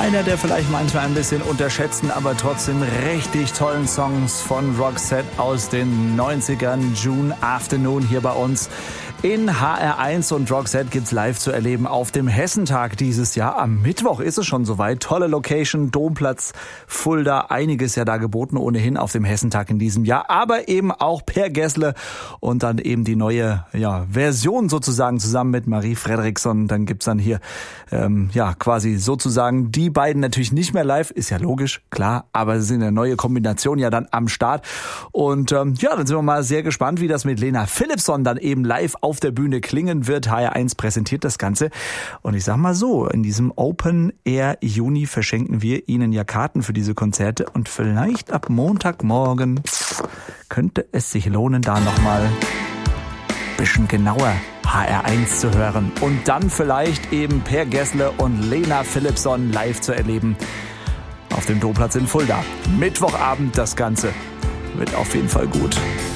einer der vielleicht manchmal ein bisschen unterschätzten, aber trotzdem richtig tollen Songs von Roxette aus den 90ern. June Afternoon hier bei uns in HR1 und Roxette gibt's live zu erleben auf dem Hessentag dieses Jahr. Am Mittwoch ist es schon soweit. Tolle Location, Domplatz, Fulda, einiges ja da geboten ohnehin auf dem Hessentag in diesem Jahr. Aber eben auch Per Gessle und dann eben die neue Version sozusagen zusammen mit Marie Fredriksson. Dann gibt's dann hier quasi sozusagen die beiden natürlich nicht mehr live. Ist ja logisch, klar, aber es ist eine neue Kombination ja dann am Start. Und dann sind wir mal sehr gespannt, wie das mit Lena Philipsson dann eben live auf der Bühne klingen wird. HR1 präsentiert das Ganze. Und ich sag mal so, in diesem Open Air Juni verschenken wir Ihnen ja Karten für diese Konzerte. Und vielleicht ab Montagmorgen könnte es sich lohnen, da nochmal ein bisschen genauer HR1 zu hören. Und dann vielleicht eben Per Gessle und Lena Philipsson live zu erleben auf dem Domplatz in Fulda. Mittwochabend das Ganze. Wird auf jeden Fall gut.